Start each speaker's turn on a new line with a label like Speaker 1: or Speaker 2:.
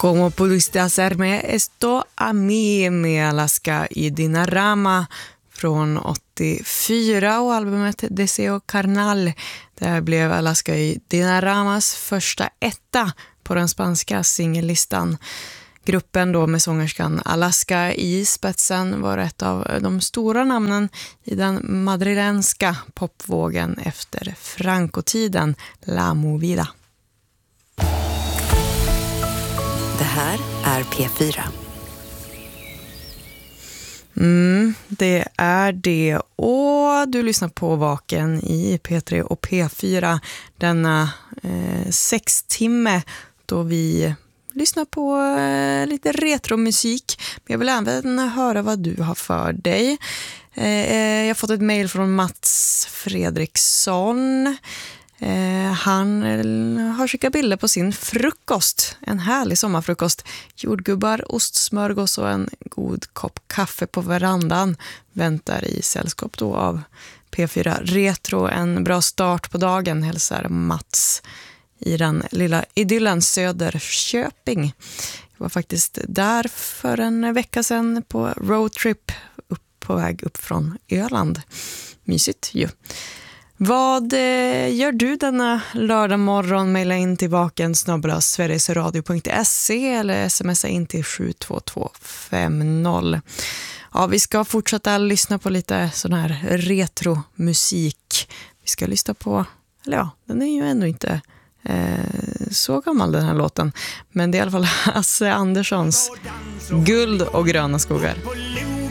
Speaker 1: Como pudiste hacerme esto a mí med Alaska y Dinarama från 84 och albumet Deseo Carnal. Där blev Alaska y Dinaramas första etta på den spanska singellistan. Gruppen då med sångerskan Alaska i spetsen var ett av de stora namnen i den madrilenska popvågen efter Franco-tiden, La Movida.
Speaker 2: Det här är P4.
Speaker 1: Det är det. Och du lyssnar på Vaken i P3 och P4 denna 6 timme då vi lyssnar på lite retromusik. Men jag vill även höra vad du har för dig. Jag har fått ett mejl från Mats Fredriksson. Han har skickat bilder på sin frukost. En härlig sommarfrukost. Jordgubbar, ostsmörgås och en god kopp kaffe på verandan. Väntar i sällskap då av P4 Retro. En bra start på dagen hälsar Mats i den lilla idyllen Söderköping. Jag var faktiskt där för en vecka sedan på roadtrip på väg upp från Öland. Mysigt ju. Vad gör du denna lördag morgon? Maila in till vaken@sverigesradio.se eller smsa in till 72250. Ja, vi ska fortsätta lyssna på lite sån här retromusik. Vi ska lyssna på, eller ja, den är ju ändå inte så gammal den här låten. Men det är i alla fall Hasse Anderssons Guld och gröna skogar.